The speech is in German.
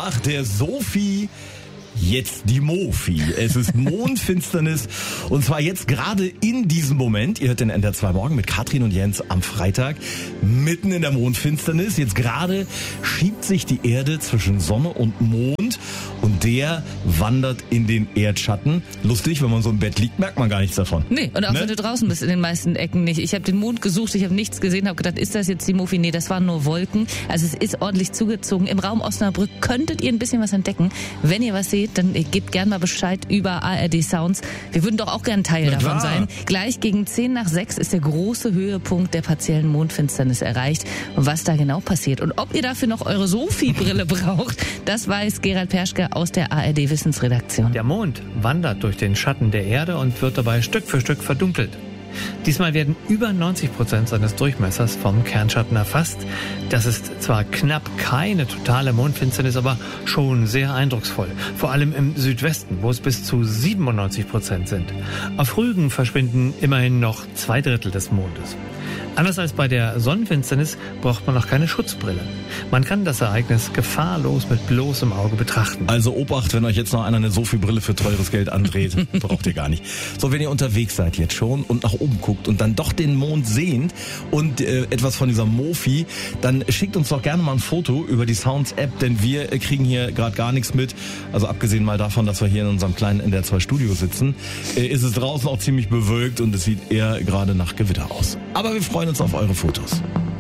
nach der Sophie jetzt die Mofi. Es ist Mondfinsternis und zwar jetzt gerade in diesem Moment. Ihr hört den NDR 2 Morgen mit Katrin und Jens am Freitag mitten in der Mondfinsternis. Jetzt gerade schiebt sich die Erde zwischen Sonne und Mond und der wandert in den Erdschatten. Lustig, wenn man so im Bett liegt, merkt man gar nichts davon. Nee, und auch wenn du draußen bist, in den meisten Ecken nicht. Ich habe den Mond gesucht, ich habe nichts gesehen, habe gedacht, ist das jetzt die Mofi? Nee, das waren nur Wolken. Also es ist ordentlich zugezogen. Im Raum Osnabrück könntet ihr ein bisschen was entdecken. Wenn ihr was seht, dann gebt gerne mal Bescheid über ARD Sounds. Wir würden doch auch gerne Teil davon sein. Gleich gegen 5:10 ist der große Höhepunkt der partiellen Mondfinsternis erreicht. Und was da genau passiert und ob ihr dafür noch eure Sophie-Brille braucht, das weiß Gerald Perschke aus der ARD Wissensredaktion. Der Mond wandert durch den Schatten der Erde und wird dabei Stück für Stück verdunkelt. Diesmal werden über 90% seines Durchmessers vom Kernschatten erfasst. Das ist zwar knapp keine totale Mondfinsternis, aber schon sehr eindrucksvoll. Vor allem im Südwesten, wo es bis zu 97% sind. Auf Rügen verschwinden immerhin noch 2/3 des Mondes. Anders als bei der Sonnenfinsternis braucht man noch keine Schutzbrille. Man kann das Ereignis gefahrlos mit bloßem Auge betrachten. Also Obacht, wenn euch jetzt noch einer eine Sophie-Brille für teures Geld andreht, braucht ihr gar nicht. So, wenn ihr unterwegs seid jetzt schon und nach oben guckt und dann doch den Mond sehnt und etwas von dieser Mofi, dann schickt uns doch gerne mal ein Foto über die Sounds-App, denn wir kriegen hier gerade gar nichts mit. Also abgesehen mal davon, dass wir hier in unserem kleinen NDR 2 Studio sitzen, ist es draußen auch ziemlich bewölkt und es sieht eher gerade nach Gewitter aus. Aber wir freuen uns auf eure Fotos.